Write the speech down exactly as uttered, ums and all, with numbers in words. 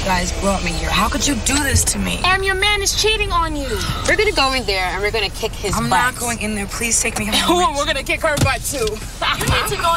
guys brought me here. How could you do this to me? Em, your man is cheating on you. We're gonna go in there and we're gonna kick his I'm butt. not going in there. Please take me home. We're gonna kick her butt too. You need to go